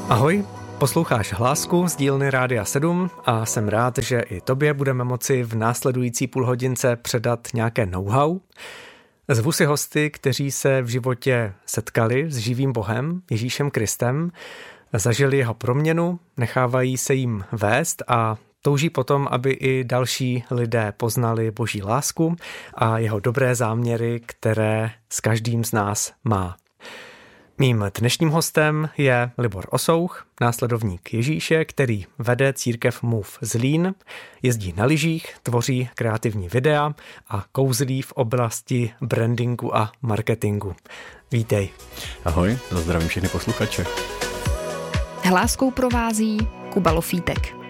Ahoj, posloucháš Hlásku z dílny Rádia 7 a jsem rád, že i tobě budeme moci v následující půlhodince předat nějaké know-how. Zvu si hosty, kteří se v životě setkali s živým Bohem, Ježíšem Kristem, zažili jeho proměnu, nechávají se jim vést a touží potom, aby i další lidé poznali Boží lásku a jeho dobré záměry, které s každým z nás má. Mým dnešním hostem je Libor Osouch, následovník Ježíše, který vede církev Move Zlín, jezdí na lyžích, tvoří kreativní videa a kouzlí v oblasti brandingu a marketingu. Vítej. Ahoj, zdravím všechny posluchače. Hláskou provází Kuba Lofítek.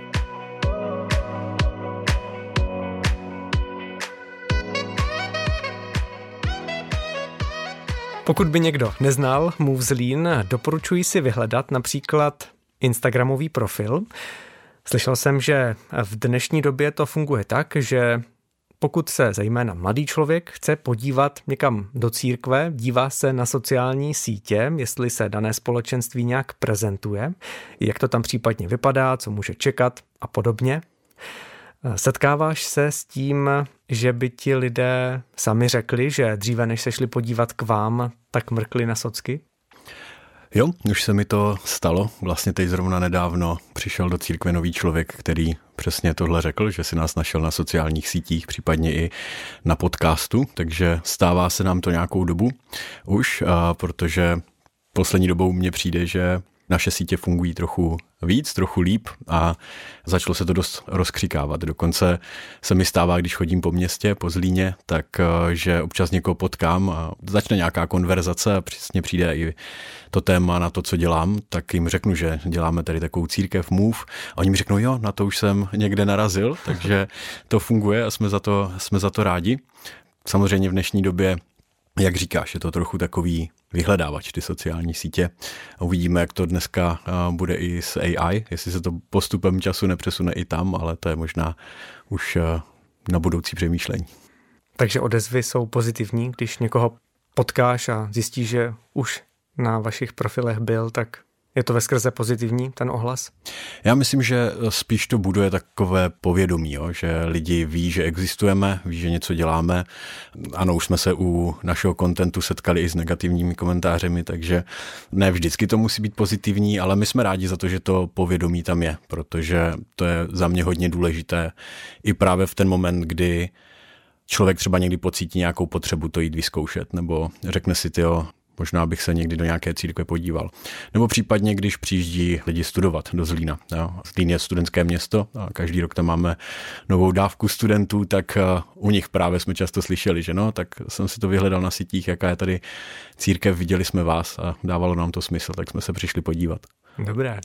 Pokud by někdo neznal Move Zlín, doporučuji si vyhledat například Instagramový profil. Slyšel jsem, že v dnešní době to funguje tak, že pokud se zejména mladý člověk chce podívat někam do církve, dívá se na sociální sítě, jestli se dané společenství nějak prezentuje, jak to tam případně vypadá, co může čekat a podobně. Setkáváš se s tím, že by ti lidé sami řekli, že dříve než se šli podívat k vám, tak mrkli na socky? Jo, už se mi to stalo. Vlastně teď zrovna nedávno přišel do církve nový člověk, který přesně tohle řekl, že si nás našel na sociálních sítích, případně i na podcastu, takže stává se nám to nějakou dobu už, protože poslední dobou mně přijde, že naše sítě fungují trochu víc, trochu líp a začalo se to dost rozkřikávat. Dokonce se mi stává, když chodím po městě, po Zlíně, tak že občas někoho potkám a začne nějaká konverzace a přesně přijde i to téma na to, co dělám, tak jim řeknu, že děláme tady takovou církev Move a oni mi řeknou, jo, na to už jsem někde narazil, takže to funguje a jsme za to rádi. Samozřejmě v dnešní době, jak říkáš, je to trochu takový vyhledávač, ty sociální sítě. Uvidíme, jak to dneska bude i s AI, jestli se to postupem času nepřesune i tam, ale to je možná už na budoucí přemýšlení. Takže odezvy jsou pozitivní, když někoho potkáš a zjistíš, že už na vašich profilech byl, tak je to veskrze pozitivní, ten ohlas? Já myslím, že spíš to buduje takové povědomí, jo? Že lidi ví, že existujeme, ví, že něco děláme. Ano, už jsme se u našeho kontentu setkali i s negativními komentářemi, takže ne vždycky to musí být pozitivní, ale my jsme rádi za to, že to povědomí tam je, protože to je za mě hodně důležité i právě v ten moment, kdy člověk třeba někdy pocítí nějakou potřebu to jít vyzkoušet, nebo řekne si, tyjo, možná bych se někdy do nějaké církve podíval. Nebo případně, když přijíždí lidi studovat do Zlína. Jo. Zlín je studentské město a každý rok tam máme novou dávku studentů, tak u nich právě jsme často slyšeli, že no, tak jsem si to vyhledal na sítích, jaká je tady církev, viděli jsme vás a dávalo nám to smysl, tak jsme se přišli podívat. Dobré.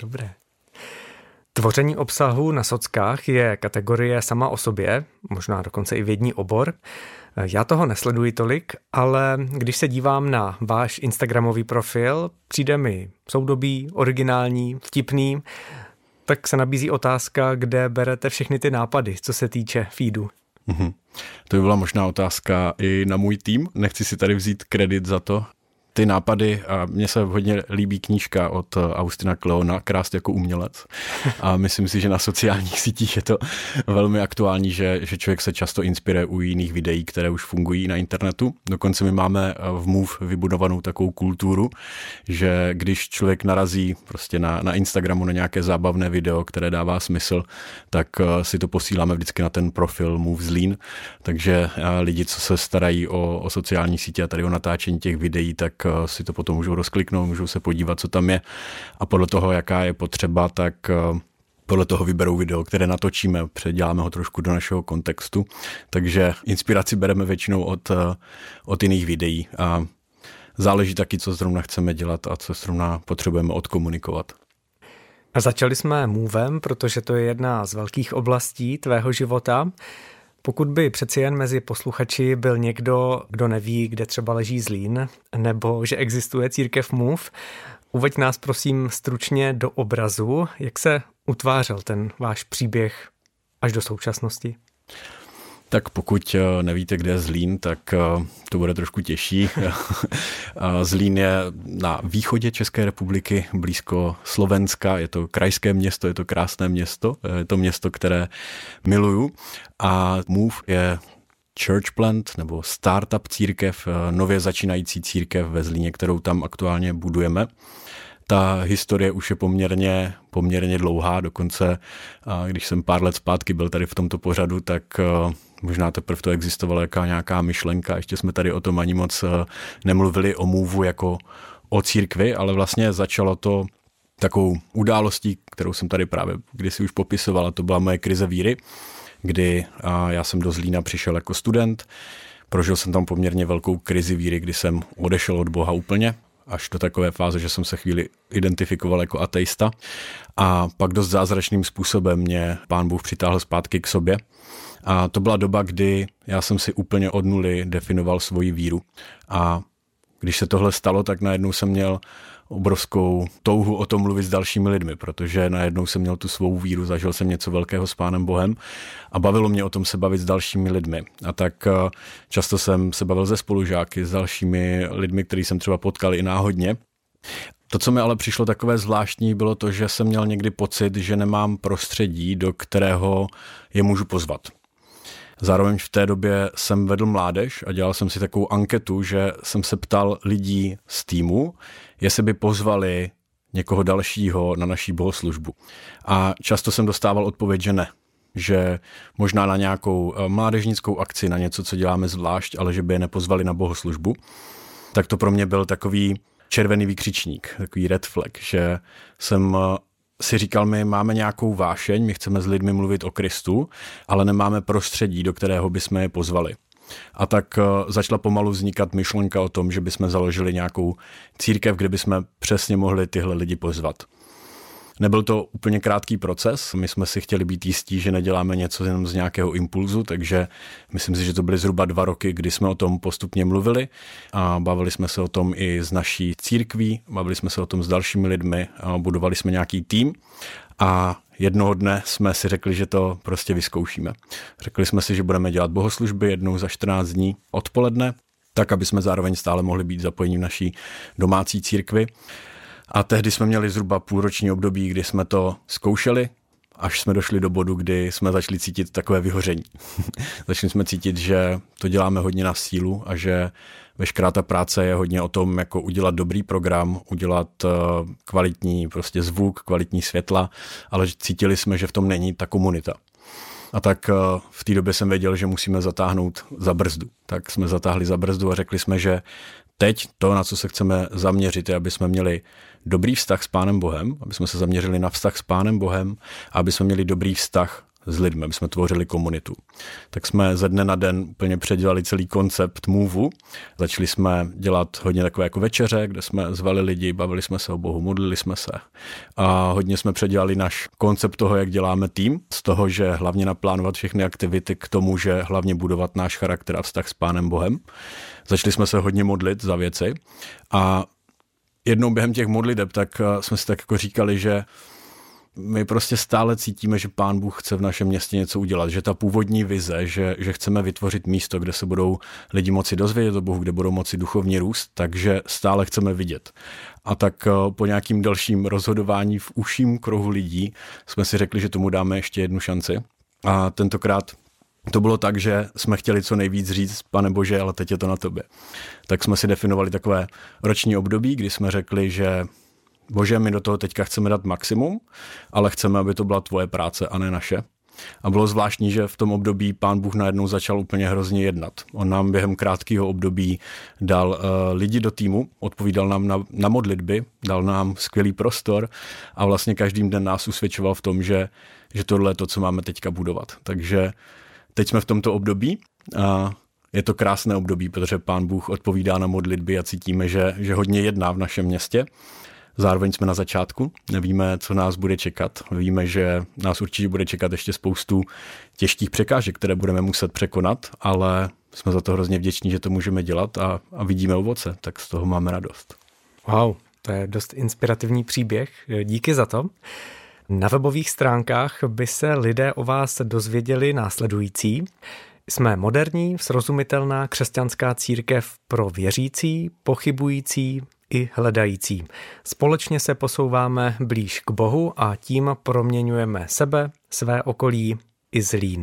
Tvoření obsahu na sockách je kategorie sama o sobě, možná dokonce i vědní obor. Já toho nesleduji tolik, ale když se dívám na váš instagramový profil, přijde mi soudobý, originální, vtipný, tak se nabízí otázka, kde berete všechny ty nápady, co se týče feedu. To by byla možná otázka i na můj tým. Nechci si tady vzít kredit za to. Ty nápady, a mně se hodně líbí knížka od Austina Kleona, Krást jako umělec. A myslím si, že na sociálních sítích je to velmi aktuální, že člověk se často inspiruje u jiných videí, které už fungují na internetu. Dokonce my máme v Move vybudovanou takovou kulturu, že když člověk narazí prostě na Instagramu na nějaké zábavné video, které dává smysl, tak si to posíláme vždycky na ten profil Move Zlín. Takže lidi, co se starají o sociální sítě a tady o natáčení těch videí, tak si to potom můžou rozkliknout, můžou se podívat, co tam je a podle toho, jaká je potřeba, tak podle toho vyberou video, které natočíme, předěláme ho trošku do našeho kontextu, takže inspiraci bereme většinou od jiných videí a záleží taky, co zrovna chceme dělat a co zrovna potřebujeme odkomunikovat. A začali jsme Movem, protože to je jedna z velkých oblastí tvého života. Pokud by přeci jen mezi posluchači byl někdo, kdo neví, kde třeba leží Zlín, nebo že existuje církev Move, uveď nás prosím stručně do obrazu, jak se utvářel ten váš příběh až do současnosti. Tak pokud nevíte, kde je Zlín, tak to bude trošku těžší. Zlín je na východě České republiky, blízko Slovenska, je to krajské město, je to krásné město, je to město, které miluju. A Move je church plant nebo startup církev, nově začínající církev ve Zlíně, kterou tam aktuálně budujeme. Ta historie už je poměrně dlouhá, dokonce když jsem pár let zpátky byl tady v tomto pořadu, tak možná teprve to existovala nějaká myšlenka, ještě jsme tady o tom ani moc nemluvili o Moveu jako o církvi, ale vlastně začalo to takovou událostí, kterou jsem tady právě kdysi už popisoval, a to byla moje krize víry, kdy já jsem do Zlína přišel jako student, prožil jsem tam poměrně velkou krizi víry, kdy jsem odešel od Boha úplně, až do takové fáze, že jsem se chvíli identifikoval jako ateista. A pak dost zázračným způsobem mě Pán Bůh přitáhl zpátky k sobě. A to byla doba, kdy já jsem si úplně od nuly definoval svoji víru. A když se tohle stalo, tak najednou jsem měl obrovskou touhu o tom mluvit s dalšími lidmi, protože najednou jsem měl tu svou víru, zažil jsem něco velkého s Pánem Bohem a bavilo mě o tom se bavit s dalšími lidmi. A tak často jsem se bavil se spolužáky, s dalšími lidmi, který jsem třeba potkal i náhodně. To, co mi ale přišlo takové zvláštní, bylo to, že jsem měl někdy pocit, že nemám prostředí, do kterého je můžu pozvat. Zároveň v té době jsem vedl mládež a dělal jsem si takovou anketu, že jsem se ptal lidí z týmu, jestli by pozvali někoho dalšího na naší bohoslužbu. A často jsem dostával odpověď, že ne. Že možná na nějakou mládežnickou akci, na něco, co děláme zvlášť, ale že by je nepozvali na bohoslužbu. Tak to pro mě byl takový červený výkřičník, takový red flag, že jsem si říkal, my máme nějakou vášeň, my chceme s lidmi mluvit o Kristu, ale nemáme prostředí, do kterého bychom je pozvali. A tak začala pomalu vznikat myšlenka o tom, že bychom založili nějakou církev, kde bychom přesně mohli tyhle lidi pozvat. Nebyl to úplně krátký proces, my jsme si chtěli být jistí, že neděláme něco jenom z nějakého impulzu, takže myslím si, že to byly zhruba 2 roky, kdy jsme o tom postupně mluvili a bavili jsme se o tom i s naší církví, bavili jsme se o tom s dalšími lidmi a budovali jsme nějaký tým a jednoho dne jsme si řekli, že to prostě vyzkoušíme. Řekli jsme si, že budeme dělat bohoslužby jednou za 14 dní odpoledne, tak aby jsme zároveň stále mohli být zapojeni v naší domácí církvi. A tehdy jsme měli zhruba půlroční období, kdy jsme to zkoušeli, až jsme došli do bodu, kdy jsme začali cítit takové vyhoření. Začali jsme cítit, že to děláme hodně na sílu a že veškerá ta práce je hodně o tom, jako udělat dobrý program, udělat kvalitní prostě zvuk, kvalitní světla, ale cítili jsme, že v tom není ta komunita. A tak v té době jsem věděl, že musíme zatáhnout za brzdu. Tak jsme zatáhli za brzdu a řekli jsme, že teď to, na co se chceme zaměřit, je, aby jsme měli dobrý vztah s Pánem Bohem, aby jsme se zaměřili na vztah s Pánem Bohem a aby jsme měli dobrý vztah s lidmi, aby jsme tvořili komunitu. Tak jsme ze dne na den úplně předělali celý koncept Moveu. Začali jsme dělat hodně takové jako večeře, kde jsme zvali lidi, bavili jsme se o Bohu, modlili jsme se. A hodně jsme předělali náš koncept toho, jak děláme tým, z toho, že hlavně naplánovat všechny aktivity k tomu, že hlavně budovat náš charakter a vztah s Pánem Bohem. Začali jsme se hodně modlit za věci a jednou během těch modliteb tak jsme si tak jako říkali, že my prostě stále cítíme, že Pán Bůh chce v našem městě něco udělat, že ta původní vize, že chceme vytvořit místo, kde se budou lidi moci dozvědět o Bohu, kde budou moci duchovně růst, takže stále chceme vidět. A tak po nějakým dalším rozhodování v užším kruhu lidí jsme si řekli, že tomu dáme ještě jednu šanci. A tentokrát to bylo tak, že jsme chtěli co nejvíc říct, Pane Bože, ale teď je to na tobě. Tak jsme si definovali takové roční období, kdy jsme řekli, že Bože, my do toho teďka chceme dát maximum, ale chceme, aby to byla tvoje práce a ne naše. A bylo zvláštní, že v tom období Pán Bůh najednou začal úplně hrozně jednat. On nám během krátkého období dal lidi do týmu, odpovídal nám na modlitby, dal nám skvělý prostor a vlastně každým den nás usvědčoval v tom, že tohle je to, co máme teďka budovat. Takže teď jsme v tomto období a je to krásné období, protože Pán Bůh odpovídá na modlitby a cítíme, že hodně jedná v našem městě. Zároveň jsme na začátku, nevíme, co nás bude čekat. Víme, že nás určitě bude čekat ještě spoustu těžkých překážek, které budeme muset překonat, ale jsme za to hrozně vděční, že to můžeme dělat a vidíme ovoce, tak z toho máme radost. Wow, to je dost inspirativní příběh, díky za to. Na webových stránkách by se lidé o vás dozvěděli následující. Jsme moderní, srozumitelná křesťanská církev pro věřící, pochybující i hledající. Společně se posouváme blíž k Bohu a tím proměňujeme sebe, své okolí i Zlín.